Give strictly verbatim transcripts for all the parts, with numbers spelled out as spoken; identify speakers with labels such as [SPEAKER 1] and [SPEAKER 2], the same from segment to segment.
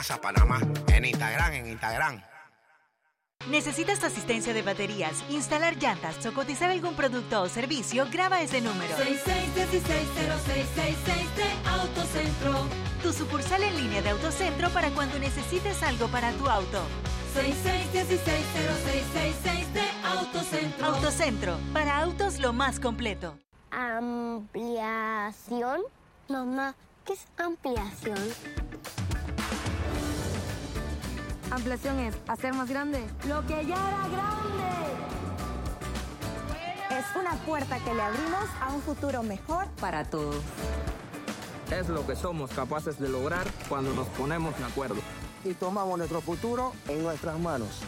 [SPEAKER 1] A Panamá, en Instagram, en Instagram.
[SPEAKER 2] ¿Necesitas asistencia de baterías, instalar llantas o cotizar algún producto o servicio? Graba ese número.
[SPEAKER 3] seis seis uno seis cero seis seis seis tres Autocentro.
[SPEAKER 2] Tu sucursal en línea de Autocentro para cuando necesites algo para tu auto.
[SPEAKER 3] seis seis uno seis cero seis seis seis tres Autocentro.
[SPEAKER 2] Autocentro, para autos lo más completo.
[SPEAKER 4] Ampliación. Mamá, ¿qué es ampliación?
[SPEAKER 5] Ampliación es hacer más grande lo que ya era grande.
[SPEAKER 6] Es una puerta que le abrimos a un futuro mejor para todos.
[SPEAKER 7] Es lo que somos capaces de lograr cuando nos ponemos de acuerdo.
[SPEAKER 8] Y tomamos nuestro futuro en nuestras manos.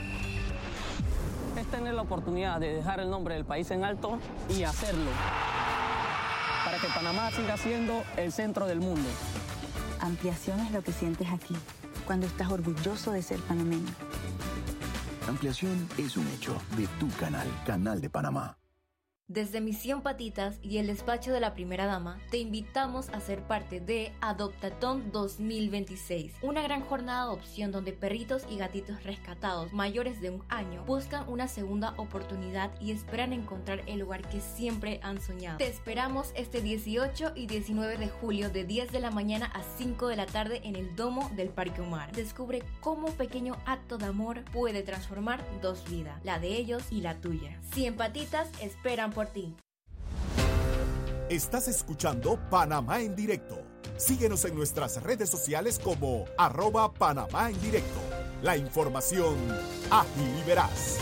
[SPEAKER 9] Es tener la oportunidad de dejar el nombre del país en alto y hacerlo. Para que Panamá siga siendo el centro del mundo.
[SPEAKER 10] Ampliación es lo que sientes aquí, cuando estás orgulloso de ser panameño.
[SPEAKER 11] Ampliación es un hecho de tu canal, Canal de Panamá.
[SPEAKER 12] Desde Misión Patitas y el despacho de la primera dama, te invitamos a ser parte de Adoptatón dos mil veintiséis, una gran jornada de adopción donde perritos y gatitos rescatados mayores de un año buscan una segunda oportunidad y esperan encontrar el hogar que siempre han soñado. Te esperamos este dieciocho y diecinueve de julio de diez de la mañana a cinco de la tarde en el domo del Parque Omar. Descubre cómo un pequeño acto de amor puede transformar dos vidas, la de ellos y la tuya. Cien Patitas esperan por ti.
[SPEAKER 13] Estás escuchando Panamá en directo. Síguenos en nuestras redes sociales como arroba Panamá en directo. La información ágil y veraz.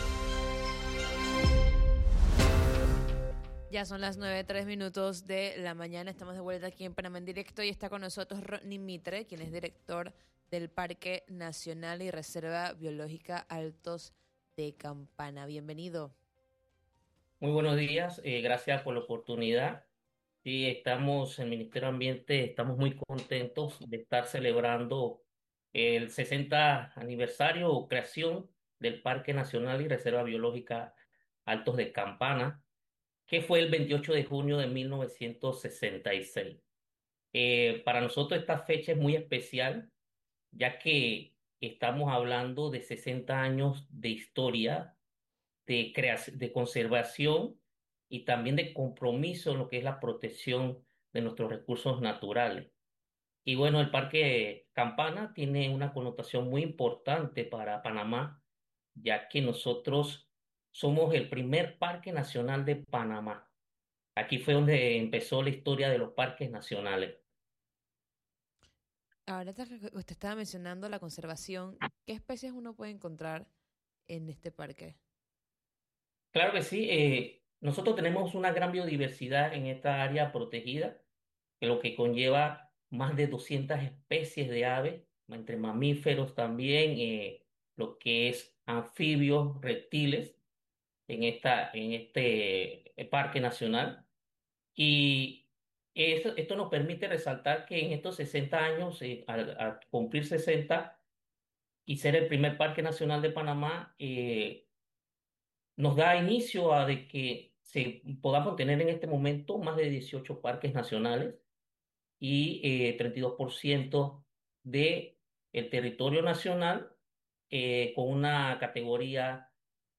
[SPEAKER 14] Ya son las nueve, tres minutos de la mañana. Estamos de vuelta aquí en Panamá en directo y está con nosotros Rodney Mitre, quien es director del Parque Nacional y Reserva Biológica Altos de Campana. Bienvenido.
[SPEAKER 15] Muy buenos días, eh, gracias por la oportunidad. Sí, estamos en el Ministerio de Ambiente, estamos muy contentos de estar celebrando el sesenta aniversario o creación del Parque Nacional y Reserva Biológica Altos de Campana, que fue el veintiocho de junio de mil novecientos sesenta y seis. Eh, para nosotros esta fecha es muy especial, ya que estamos hablando de sesenta años de historia de creación, de conservación y también de compromiso en lo que es la protección de nuestros recursos naturales. Y bueno, el Parque Campana tiene una connotación muy importante para Panamá, ya que nosotros somos el primer parque nacional de Panamá. Aquí fue donde empezó la historia de los parques nacionales.
[SPEAKER 14] Ahora usted estaba mencionando la conservación. ¿Qué especies uno puede encontrar en este parque?
[SPEAKER 15] Claro que sí, eh, nosotros tenemos una gran biodiversidad en esta área protegida, que lo que conlleva más de doscientas especies de aves, entre mamíferos también, eh, lo que es anfibios, reptiles, en, esta, en este eh, parque nacional. Y eso- esto nos permite resaltar que en estos sesenta años, eh, al, al cumplir sesenta y ser el primer parque nacional de Panamá, eh, nos da inicio a de que se podamos tener en este momento más de dieciocho parques nacionales y eh, treinta y dos por ciento de el territorio nacional eh, con una categoría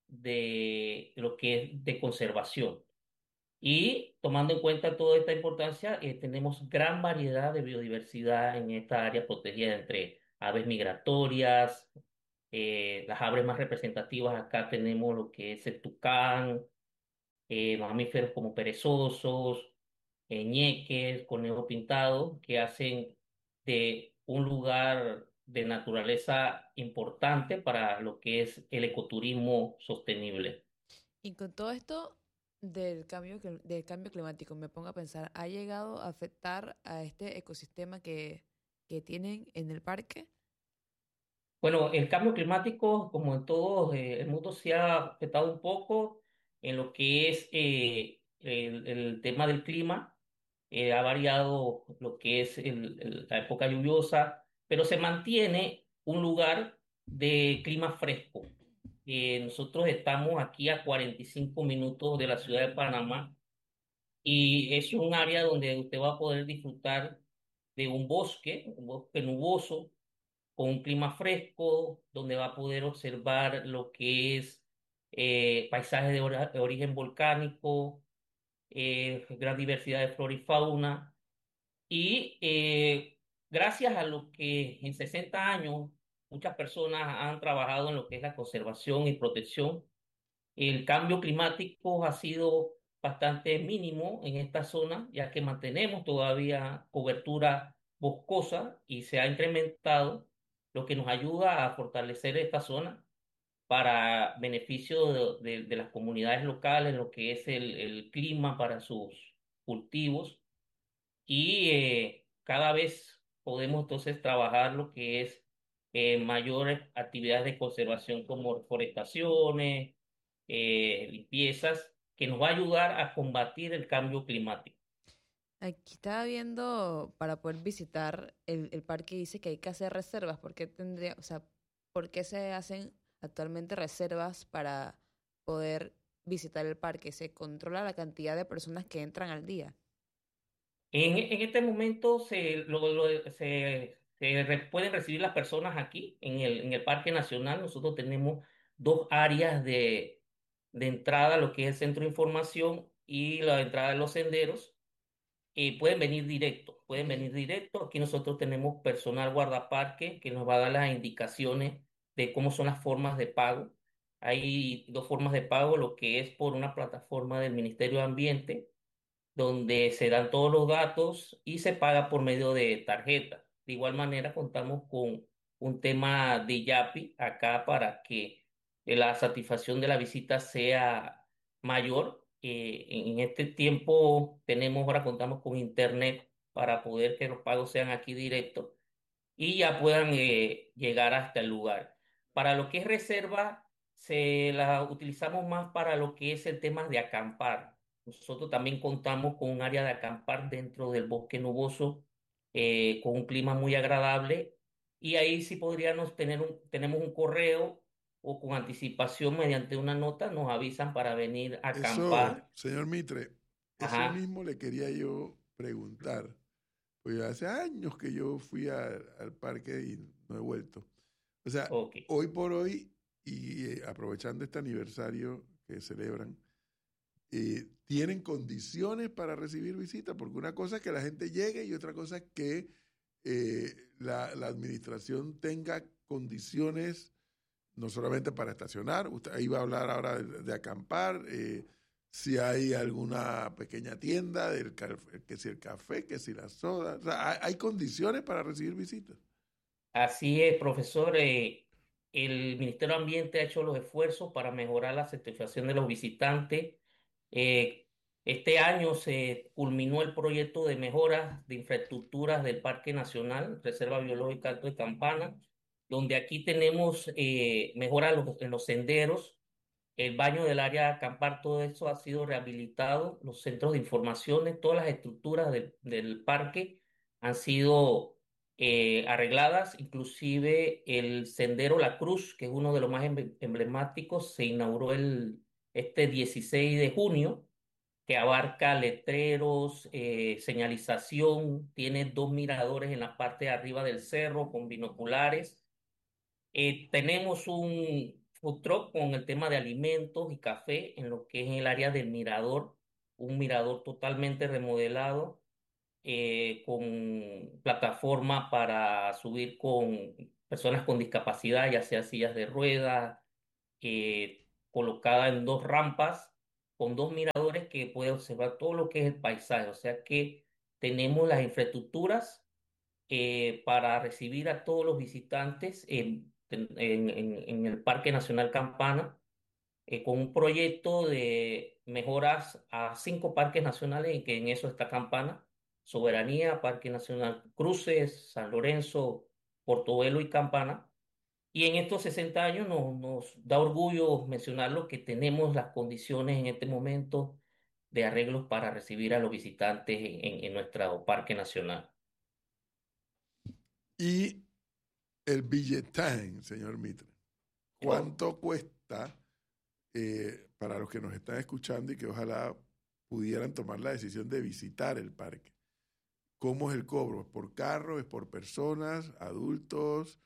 [SPEAKER 15] de lo que es de conservación. Y tomando en cuenta toda esta importancia, eh, tenemos gran variedad de biodiversidad en esta área protegida entre aves migratorias, eh, las aves más representativas acá tenemos lo que es el tucán, eh, mamíferos como perezosos, eh, ñeques, conejo pintado, que hacen de un lugar de naturaleza importante para lo que es el ecoturismo sostenible.
[SPEAKER 14] Y con todo esto del cambio, cl- del cambio climático, me pongo a pensar, ¿ha llegado a afectar a este ecosistema que, que tienen en el parque?
[SPEAKER 15] Bueno, el cambio climático, como en todo eh, el mundo, se ha afectado un poco en lo que es eh, el, el tema del clima. Eh, ha variado lo que es el- el- la época lluviosa, pero se mantiene un lugar de clima fresco. Eh, nosotros estamos aquí a cuarenta y cinco minutos de la ciudad de Panamá y es un área donde usted va a poder disfrutar de un bosque, un bosque nuboso, con un clima fresco, donde va a poder observar lo que es eh, paisajes de, ora- de origen volcánico, eh, gran diversidad de flora y fauna. Y eh, gracias a lo que en sesenta años muchas personas han trabajado en lo que es la conservación y protección, el cambio climático ha sido bastante mínimo en esta zona, ya que mantenemos todavía cobertura boscosa y se ha incrementado, lo que nos ayuda a fortalecer esta zona para beneficio de, de- de las comunidades locales, lo que es el, el clima para sus cultivos. Y eh, cada vez podemos entonces trabajar lo que es eh, mayores actividades de conservación como reforestaciones, eh, limpiezas, que nos va a ayudar a combatir el cambio climático.
[SPEAKER 14] Aquí estaba viendo para poder visitar el, el parque, dice que hay que hacer reservas. ¿Por qué tendría, o sea, por qué se hacen actualmente reservas para poder visitar el parque? ¿Se controla la cantidad de personas que entran al día?
[SPEAKER 15] En, en este momento se, lo- lo- se, se re- pueden recibir las personas aquí en el, en el Parque Nacional. Nosotros tenemos dos áreas de, de entrada, lo que es el centro de información y la entrada de los senderos. Eh, pueden venir directo, pueden venir directo. Aquí nosotros tenemos personal guardaparque que nos va a dar las indicaciones de cómo son las formas de pago. Hay dos formas de pago, lo que es por una plataforma del Ministerio de Ambiente, donde se dan todos los datos y se paga por medio de tarjeta. De igual manera, contamos con un tema de Yapi acá para que eh, la satisfacción de la visita sea mayor. Eh, en este tiempo tenemos, ahora contamos con internet para poder que los pagos sean aquí directos y ya puedan eh, llegar hasta el lugar. Para lo que es reserva, se la utilizamos más para lo que es el tema de acampar. Nosotros también contamos con un área de acampar dentro del bosque nuboso, eh, con un clima muy agradable, y ahí sí podríamos tener un, tenemos un correo o con anticipación mediante una nota nos avisan para venir a
[SPEAKER 16] Eso,
[SPEAKER 15] acampar.
[SPEAKER 16] señor Mitre, eso
[SPEAKER 15] Ajá.
[SPEAKER 16] mismo le quería yo preguntar. Pues hace años que yo fui a- al parque y no he vuelto. O sea,
[SPEAKER 15] Ok.
[SPEAKER 16] hoy por hoy, y eh, aprovechando este aniversario que celebran, eh, ¿tienen condiciones para recibir visitas? Porque una cosa es que la gente llegue y otra cosa es que eh, la, la administración tenga condiciones no solamente para estacionar. Usted ahí va a hablar ahora de, de acampar, eh, si hay alguna pequeña tienda, del, caf- que si el café, que si la soda. O sea, hay, hay condiciones para recibir visitas.
[SPEAKER 15] Así es, profesor. Eh, el Ministerio de Ambiente ha hecho los esfuerzos para mejorar la satisfacción de los visitantes. Eh, este año se culminó el proyecto de mejoras de infraestructuras del Parque Nacional, Reserva Biológica Alto de Campana, donde aquí tenemos eh, mejoras en los, en los senderos, el baño del área de acampar, todo eso ha sido rehabilitado, los centros de informaciones, todas las estructuras del del parque han sido eh, arregladas, inclusive el sendero La Cruz, que es uno de los más emble- emblemáticos, se inauguró el, este dieciséis de junio, que abarca letreros, eh, señalización, tiene dos miradores en la parte de arriba del cerro con binoculares. Eh, tenemos un food truck con el tema de alimentos y café en lo que es el área del mirador, un mirador totalmente remodelado, eh, con plataforma para subir con personas con discapacidad, ya sea sillas de ruedas, eh, colocada en dos rampas, con dos miradores que puede observar todo lo que es el paisaje. O sea que tenemos las infraestructuras eh, para recibir a todos los visitantes en, en- en- en el Parque Nacional Campana, eh, con un proyecto de mejoras a cinco parques nacionales, y que en eso está Campana: Soberanía, Parque Nacional Cruces, San Lorenzo, Portobelo y Campana. Y en estos sesenta años nos, nos da orgullo mencionarlo, que tenemos las condiciones en este momento de arreglos para recibir a los visitantes en, en en nuestro Parque Nacional.
[SPEAKER 16] Y el billetaje, señor Mitre. ¿Cuánto cuesta eh, para los que nos están escuchando y que ojalá pudieran tomar la decisión de visitar el parque? ¿Cómo es el cobro? ¿Es por carro? ¿Es por personas? ¿Adultos?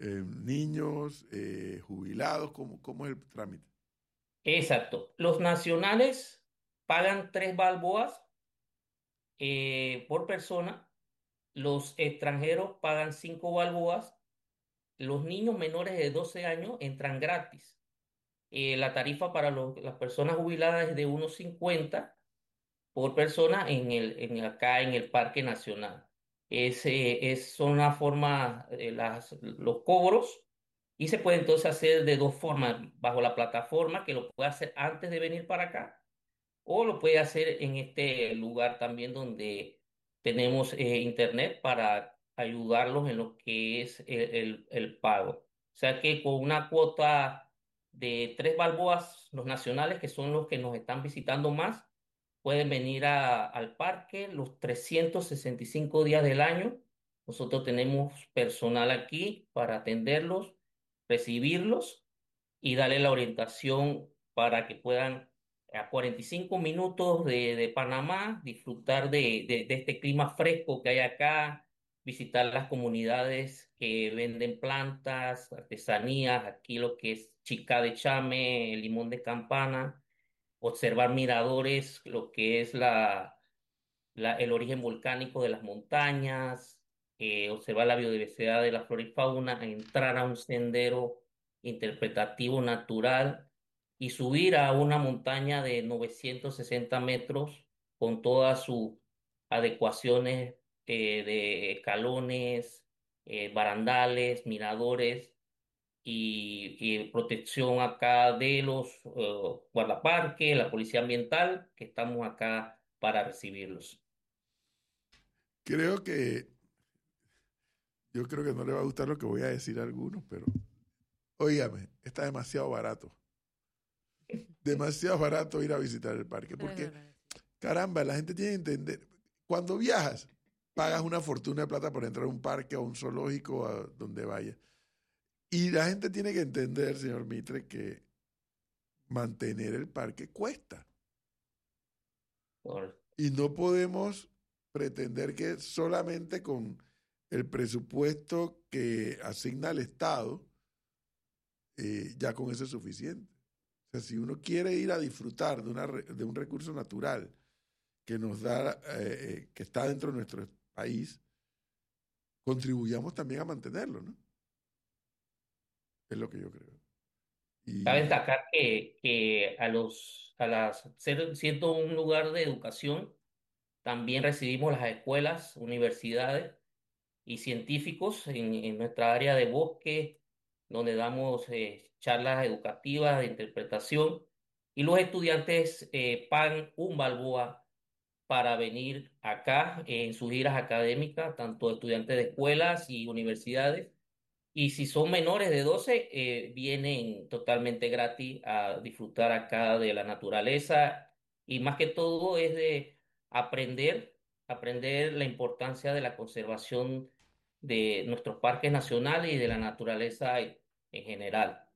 [SPEAKER 16] eh, niños, eh, jubilados? ¿Cómo, ¿Cómo es el trámite?
[SPEAKER 15] Exacto. Los nacionales pagan tres balboas eh, por persona. Los extranjeros pagan cinco balboas. Los niños menores de doce años entran gratis. Eh, la tarifa para los- las personas jubiladas es de uno cincuenta por persona en el, en, acá en el Parque Nacional. Es, eh, es, son una forma, eh, las, los cobros, y se puede entonces hacer de dos formas, bajo la plataforma, que lo puede hacer antes de venir para acá, o lo puede hacer en este lugar también donde tenemos eh, internet para ayudarlos en lo que es el, el- el pago. O sea que con una cuota de tres balboas, los nacionales, que son los que nos están visitando más, pueden venir a- al parque los trescientos sesenta y cinco días del año. Nosotros tenemos personal aquí para atenderlos, recibirlos y darle la orientación para que puedan a cuarenta y cinco minutos de, de Panamá disfrutar de, de, de este clima fresco que hay acá, visitar las comunidades que venden plantas, artesanías, aquí lo que es chica de chame, limón de campana, observar miradores, lo que es la, la- el origen volcánico de las montañas, eh, observar la biodiversidad de la flora y fauna, entrar a un sendero interpretativo natural y subir a una montaña de novecientos sesenta metros con todas sus adecuaciones eh, de escalones, eh, barandales, miradores y, y protección acá de los eh, guardaparques, la policía ambiental, que estamos acá para recibirlos.
[SPEAKER 16] Creo que, yo creo que no le va a gustar lo que voy a decir a algunos, pero óigame, está demasiado barato. Demasiado barato ir a visitar el parque, porque caramba, la gente tiene que entender, cuando viajas, pagas una fortuna de plata por entrar a un parque o a un zoológico, a donde vayas. Y la gente tiene que entender, señor Mitre, que mantener el parque cuesta.
[SPEAKER 15] Por-
[SPEAKER 16] Y no podemos pretender que solamente con el presupuesto que asigna el Estado, eh, ya con eso es suficiente. O sea, si uno quiere ir a disfrutar de, una, re- de un recurso natural que nos da, eh, eh, que está dentro de nuestro país, contribuyamos también a mantenerlo, ¿no? Es lo que yo creo. Y
[SPEAKER 15] Cabe destacar que, que a los, a las, ser, siendo un lugar de educación, también recibimos las escuelas, universidades y científicos en, en nuestra área de bosque, donde damos eh, charlas educativas de interpretación, y los estudiantes eh, pagan un balboa para venir acá en sus giras académicas, tanto estudiantes de escuelas y universidades. Y si son menores de doce, eh, vienen totalmente gratis a disfrutar acá de la naturaleza. Y más que todo es de aprender, aprender la importancia de la conservación de nuestros parques nacionales y de la naturaleza en, en general.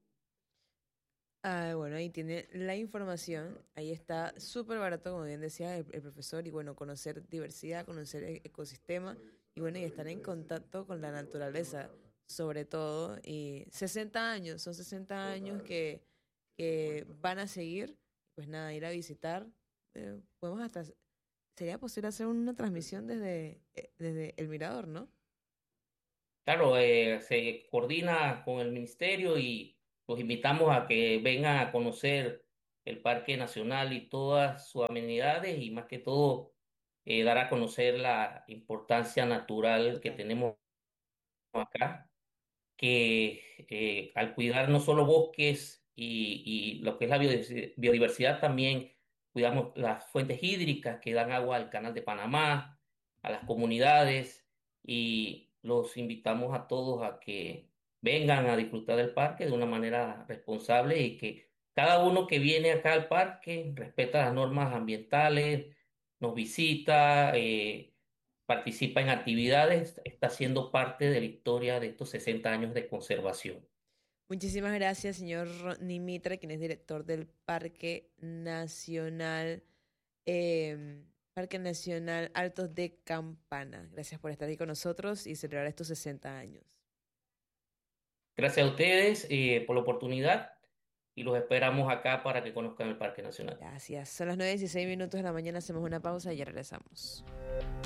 [SPEAKER 14] Ah, bueno, ahí tiene la información. Ahí está súper barato, como bien decía el, el profesor. Y bueno, conocer diversidad, conocer el ecosistema. Y bueno, y estar en contacto con la naturaleza, sobre todo. Y sesenta años, son sesenta años que, que van a seguir. Pues nada, ir a visitar. Eh, podemos hasta. Sería posible hacer una transmisión desde, eh, desde el mirador, ¿no?
[SPEAKER 15] Claro, eh, se coordina con el ministerio y los invitamos a que vengan a conocer el Parque Nacional y todas sus amenidades, y más que todo eh, dar a conocer la importancia natural que tenemos acá, que eh, al cuidar no solo bosques y, y lo que es la biodiversi- biodiversidad, también cuidamos las fuentes hídricas que dan agua al Canal de Panamá, a las comunidades, y los invitamos a todos a que vengan a disfrutar del parque de una manera responsable, y que cada uno que viene acá al parque respeta las normas ambientales, nos visita, eh, participa en actividades, está siendo parte de la historia de estos sesenta años de conservación.
[SPEAKER 14] Muchísimas gracias, señor Rodney Mitre, quien es director del Parque Nacional, eh, Parque Nacional Altos de Campana. Gracias por estar aquí con nosotros y celebrar estos sesenta años.
[SPEAKER 15] Gracias a ustedes eh, por la oportunidad y los esperamos acá para que conozcan el Parque Nacional.
[SPEAKER 14] Gracias. Son las nueve y dieciséis minutos de la mañana, hacemos una pausa y ya regresamos.